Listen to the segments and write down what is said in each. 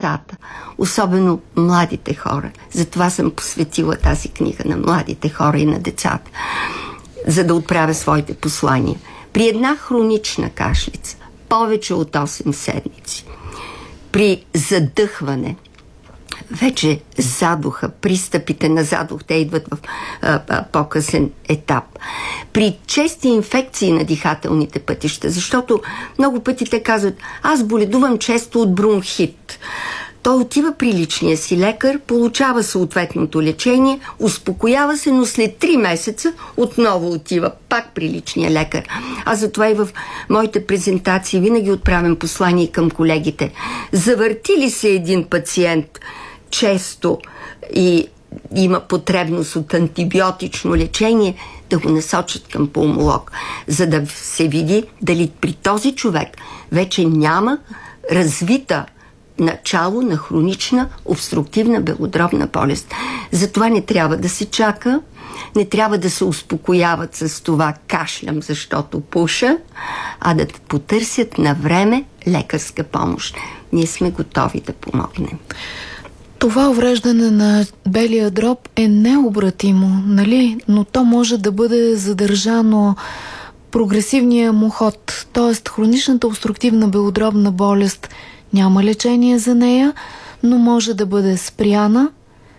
децата, особено младите хора. Затова съм посветила тази книга на младите хора и на децата, за да отправя своите послания. При една хронична кашлица, повече от 8 седмици, при задъхване, вече задуха, пристъпите на задух, те идват в по-късен етап. При чести инфекции на дихателните пътища, защото много пъти те казват, аз боледувам често от бронхит. Той отива при личния си лекар, получава съответното лечение, успокоява се, но след 3 месеца отново отива пак при личния лекар. Аз затова и в моите презентации винаги отправям послание към колегите. Завърти ли се един пациент често и има потребност от антибиотично лечение, да го насочат към пулмолог, за да се види дали при този човек вече няма развита начало на хронична обструктивна белодробна болест. Затова не трябва да се чака, не трябва да се успокояват с това кашлям, защото пуша, а да потърсят на време лекарска помощ. Ние сме готови да помогнем. Това увреждане на белия дроб е необратимо, нали? Но то може да бъде задържано прогресивния му ход. Т.е. хроничната обструктивна белодробна болест няма лечение за нея, но може да бъде спряна.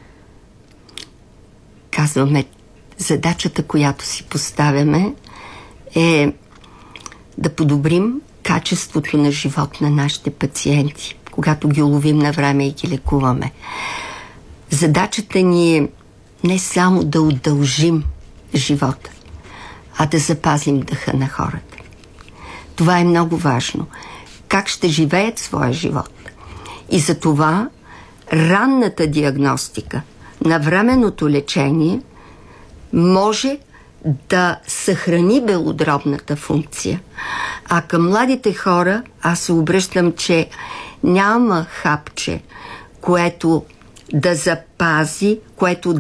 Казваме, задачата, която си поставяме, е да подобрим качеството на живот на нашите пациенти, когато ги уловим на време и ги лекуваме. Задачата ни е не само да удължим живота, а да запазим дъха на хората. Това е много важно. Как ще живеят своя живот. И за това ранната диагностика, навременното лечение може да съхрани белодробната функция. А към младите хора аз се обръщам, че няма хапче, което да запази, което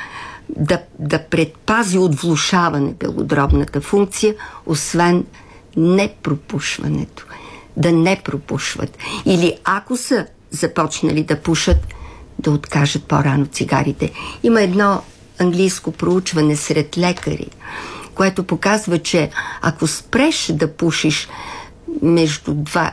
да предпази от влошаване белодробната функция, освен непропушването. Да не пропушват. Или ако са започнали да пушат, да откажат по-рано цигарите. Има едно английско проучване сред лекари, което показва, че ако спреш да пушиш между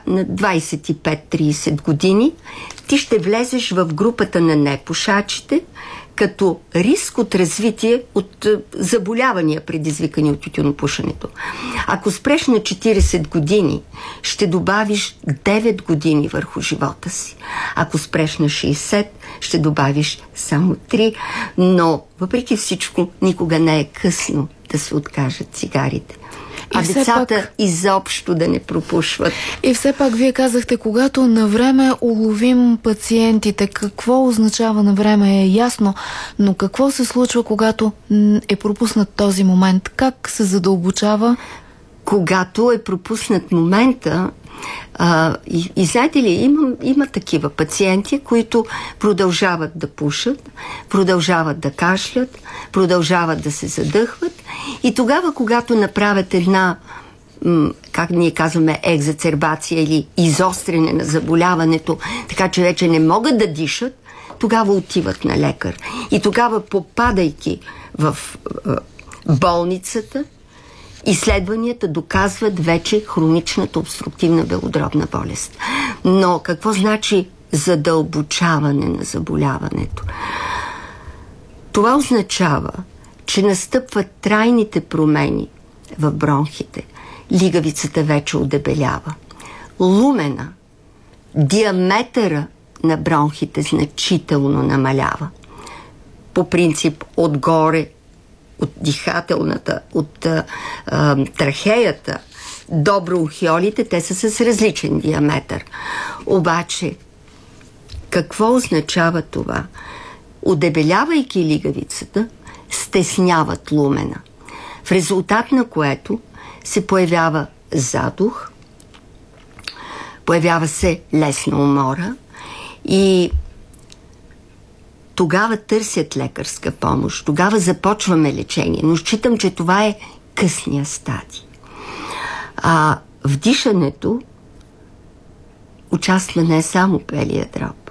25-30 години, ти ще влезеш в групата на непушачите, като риск от развитие от заболявания, предизвикани от тютюнопушенето. Ако спреш на 40 години, ще добавиш 9 години върху живота си. Ако спреш на 60, ще добавиш само 3, но въпреки всичко никога не е късно да се откажат цигарите. А децата изобщо да не пропушват. И все пак вие казахте, когато на време уловим пациентите, какво означава на време е ясно, но какво се случва, когато е пропуснат този момент? Как се задълбочава? Когато е пропуснат момента, и знаете ли, има такива пациенти, които продължават да пушат, продължават да кашлят, продължават да се задъхват и тогава, когато направят една, как ние казваме, екзацербация или изостряне на заболяването, така че вече не могат да дишат, тогава отиват на лекар. И тогава, попадайки в болницата, изследванията доказват вече хроничната обструктивна белодробна болест. Но какво значи задълбочаване на заболяването? Това означава, че настъпват трайните промени в бронхите. Лигавицата вече одебелява. Лумена, диаметъра на бронхите значително намалява. По принцип, отгоре, от дихателната, от трахеята до бронхиолите, те са с различен диаметър. Обаче, какво означава това? Одебелявайки лигавицата, стесняват лумена, в резултат на което се появява задух, появява се лесна умора и тогава търсят лекарска помощ, тогава започваме лечение, но считам, че това е късния стадий. В дишането участва не само белия дроб,